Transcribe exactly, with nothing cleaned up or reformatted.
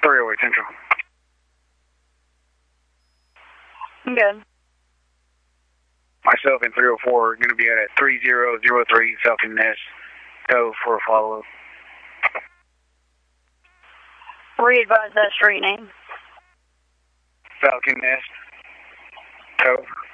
three oh eight Central. I'm good. Myself and three oh four are going to be at three zero zero three Falcon Nest. Go for a follow-up. Re-advise that street name. Falcon Nest. Cove.